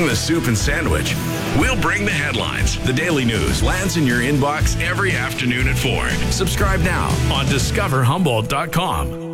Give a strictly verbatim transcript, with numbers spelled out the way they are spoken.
the soup and sandwich. We'll bring the headlines. The Daily News lands in your inbox every afternoon at four. Subscribe now on discover humboldt dot com.